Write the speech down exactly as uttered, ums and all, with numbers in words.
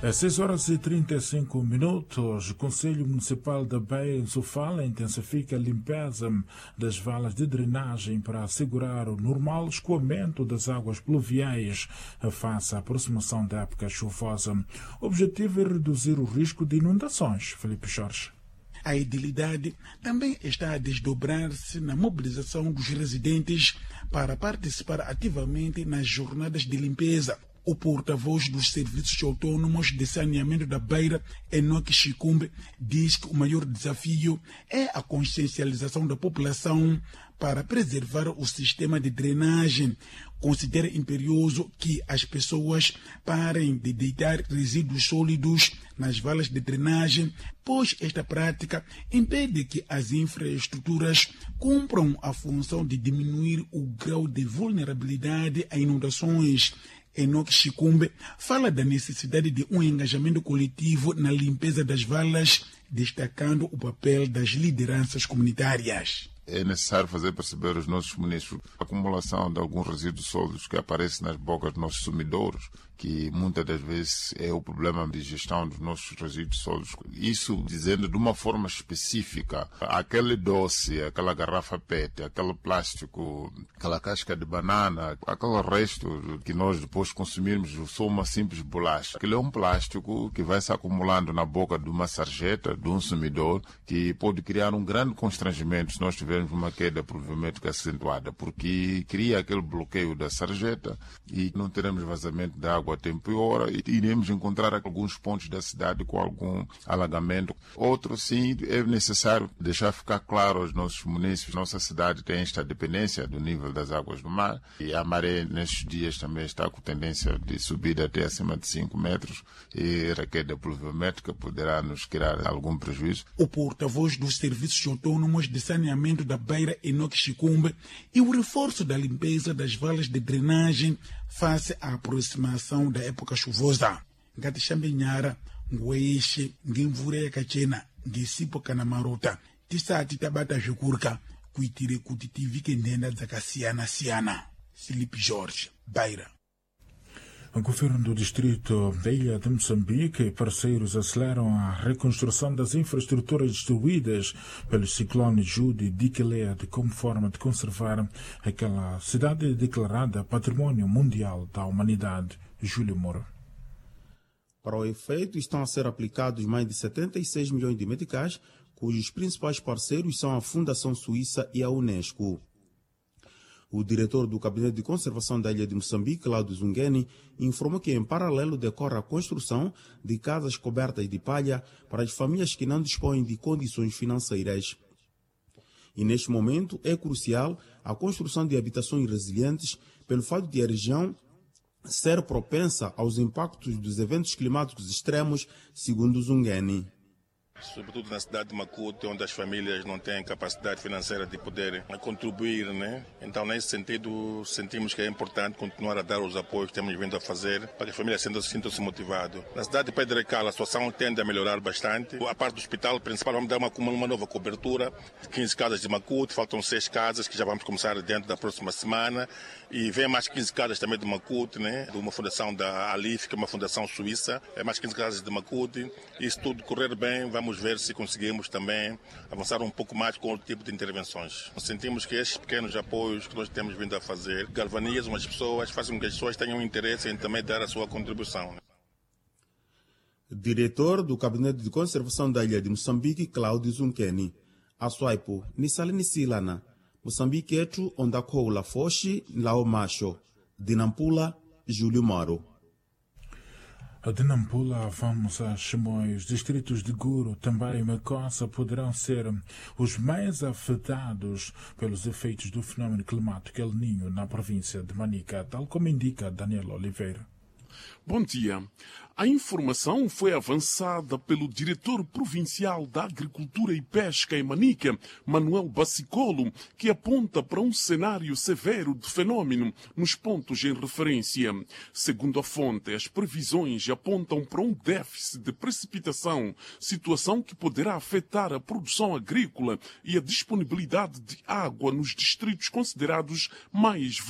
Às seis horas e trinta e cinco minutos, o Conselho Municipal de Beira, em Sofala, intensifica a limpeza das valas de drenagem para assegurar o normal escoamento das águas pluviais face à aproximação da época chuvosa. O objetivo é reduzir o risco de inundações. Felipe Jorge. A edilidade também está a desdobrar-se na mobilização dos residentes para participar ativamente nas jornadas de limpeza. O porta-voz dos serviços autônomos de saneamento da Beira, Enoque Chicumbe, diz que o maior desafio é a consciencialização da população para preservar o sistema de drenagem. Considera imperioso que as pessoas parem de deitar resíduos sólidos nas valas de drenagem, pois esta prática impede que as infraestruturas cumpram a função de diminuir o grau de vulnerabilidade a inundações. Enoque Chicumbe fala da necessidade de um engajamento coletivo na limpeza das valas, destacando o papel das lideranças comunitárias. É necessário fazer perceber aos nossos munícipes a acumulação de alguns resíduos sólidos que aparecem nas bocas dos nossos sumidouros, que muitas das vezes é o problema de gestão dos nossos resíduos sólidos. Isso dizendo de uma forma específica, aquele doce, aquela garrafa P E T, aquele plástico, aquela casca de banana, aquele resto que nós depois consumirmos só uma simples bolacha. Aquele é um plástico que vai se acumulando na boca de uma sarjeta, de um sumidor, que pode criar um grande constrangimento se nós tivermos uma queda provavelmente acentuada, porque cria aquele bloqueio da sarjeta e não teremos vazamento de água a tempo e hora e iremos encontrar alguns pontos da cidade com algum alagamento. Outro, sim, é necessário deixar ficar claro aos nossos munícipes. Nossa cidade tem esta dependência do nível das águas do mar e a maré nestes dias também está com tendência de subir até acima de cinco metros e a queda pluviométrica poderá nos criar algum prejuízo. O porta-voz dos serviços autônomos de saneamento da Beira, Enoque Chicumbe, e o reforço da limpeza das valas de drenagem face à aproximação da época chuvosa. Ngati Xambenhara, Ngueixe, Ngimvure Kachena, Ngisipo Kanamarota, Tisati Tabata Jukurka, Kuitire Kutitivike Nenda Zakasiana Siana. Felipe Jorge, Beira. O governo do distrito da Ilha de Moçambique e parceiros aceleram a reconstrução das infraestruturas destruídas pelo ciclone Jude de Dikeled como forma de conservar aquela cidade declarada Patrimônio Mundial da Humanidade. Júlio Moro. Para o efeito, estão a ser aplicados mais de setenta e seis milhões de meticais, cujos principais parceiros são a Fundação Suíça e a Unesco. O diretor do Gabinete de Conservação da Ilha de Moçambique, Cláudio Zungueni, informou que em paralelo decorre a construção de casas cobertas de palha para as famílias que não dispõem de condições financeiras. E neste momento é crucial a construção de habitações resilientes pelo fato de a região ser propensa aos impactos dos eventos climáticos extremos, segundo Zungueni. Sobretudo na cidade de Maputo, onde as famílias não têm capacidade financeira de poder contribuir, né? Então, nesse sentido, sentimos que é importante continuar a dar os apoios que temos vindo a fazer para que as famílias sintam-se motivadas. Na cidade de Pedro Recal, a situação tende a melhorar bastante. A parte do hospital principal, vamos dar uma, uma nova cobertura de quinze casas de Maputo, faltam seis casas que já vamos começar dentro da próxima semana. E vem mais quinze casas também de Maputo, né? De uma fundação da Alif, que é uma fundação suíça. É mais quinze casas de Maputo. E se tudo correr bem, vamos ver se conseguimos também avançar um pouco mais com outro tipo de intervenções. Sentimos que estes pequenos apoios que nós temos vindo a fazer galvanizam as pessoas, fazem com que as pessoas tenham interesse em também dar a sua contribuição. Diretor do Gabinete de Conservação da Ilha de Moçambique, Cláudio Zungueni. Aswaipo, Nisalini Silana. Moçambique etu ondakoula foshi lao macho. Dinampula, Júlio Moro. De Nampula vamos a Chimoio. Os distritos de Guro, Tambara e Macossa poderão ser os mais afetados pelos efeitos do fenômeno climático El Niño na província de Manica, tal como indica Daniel Oliveira. Bom dia. A informação foi avançada pelo diretor provincial da Agricultura e Pesca em Manica, Manuel Bassicolo, que aponta para um cenário severo de fenômeno nos pontos em referência. Segundo a fonte, as previsões apontam para um déficit de precipitação, situação que poderá afetar a produção agrícola e a disponibilidade de água nos distritos considerados mais